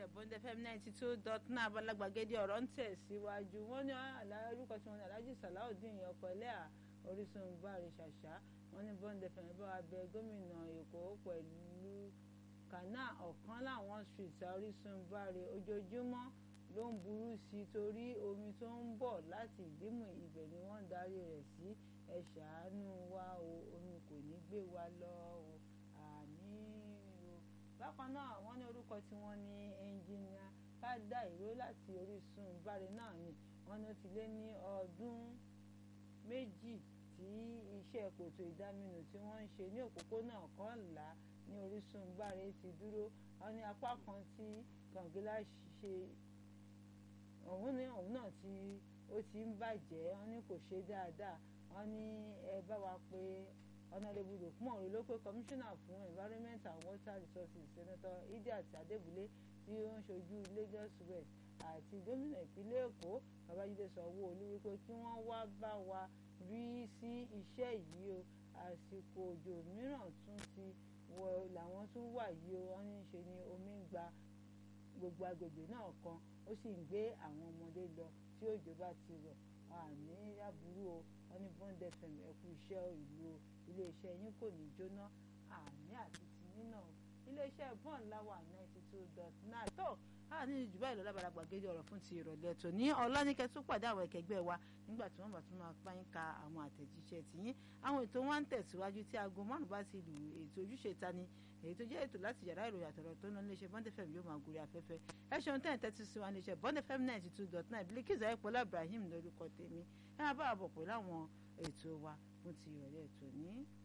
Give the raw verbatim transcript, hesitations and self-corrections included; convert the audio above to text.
iléeṣẹ́ Bond F M ninety two dot nine abalagbàgede ọ̀rọ̀ ń tẹ̀síwájú wọ́n ní orúkọ tí wọ́n ní Alhaji Salaudeen ọkọ̀ ẹlẹ́à Orísun Báre Ṣàṣà wọ́n ní Bond F M bá wa bẹ gómìnà Èkó pẹ̀lú kànáà ọ̀kan láwọn street Orísun Báre ojoojúmọ́ ló ń burú sí i torí omi tó ń bọ̀ láti Ìdímù ibẹ̀ ni wọ́n ń darí rẹ̀ sí ẹ ṣàánú wa o omi kò ní gbé wa lọ o àmín o. Bákan náà wọ́n ní orúkọ tí wọ́n ní ẹnjìnìà Fádà Ìró láti Orísun Báre náà ni wọ́n ní ó ti lé ní ọdún méjì tí iṣẹ́ kòtò ìdáminù tí wọ́n ń ṣe ní òpópónà kọ́ńlá ní Orísun Báre ti dúró wọ́n ní apá kan tí kàngílá ṣe òun ní òun náà tí ó ti ń bàjẹ́ wọ́n ní kò ṣe dáadáa wọ́n ní ẹ bá wa pé Honourable Lukman Orilokwe Commissioner fún Environment and Water Resources Senator Idiat Adébúlé tí ó ń ṣojú Lagos West àti gómìnà ìpínlẹ̀ Èkó Babájídé Sanwó-Olú wípé kí wọ́n wá bá wa rí sí iṣẹ́ yìí o àsìkò òjò mìíràn tún ti wọ làwọn tún wà yìí o wọ́n ní ṣe ni omi ń gba gbogbo agbègbè náà kan ó sì ń gbé àwọn ọmọdé lọ tí òjò bá ti rọ̀ àní aburú o wọ́n ní Bond F M ẹ̀kú iṣẹ́ ìlú o iléeṣẹ́ yín kò ní jóná àní àti tìyín náà iléeṣẹ́ Bond láwà ninety two dot nine tó a ní jù báyìí lọ lábàrá gbàgede ọ̀rọ̀ fún ti ìrọ̀lẹ́ tó ní ọ̀lànìkẹ́ tó pàdé àwọn ẹ̀kẹ́gbẹ́ wa nígbà tí wọ́n bá tún máa pààyàn ka àwọn àtẹ̀jíṣẹ́ tìyín àwọn ètò wọn ń tẹ̀síwájú tí aago márùn bá ti lù ètò ojúṣe ta ni èyí tó jẹ́ ètò láti yàrá ìròyìn àtọ̀rọ̀ tó ń lọ iléeṣẹ́ Bond F M yóò máa gorí afẹ́fẹ́ ẹ ṣeun tẹ́ ẹ̀ tẹ́tí sí wa iléeṣẹ́ Bond F M ninety two dot nine Bilkiz Ayọ̀pọ̀lá Ibrahim lórúkọ tèmi ẹ máa bá wa bọ̀ pẹ̀lú àwọn ètò wa fún ti ìrọ̀lẹ́ tó ní.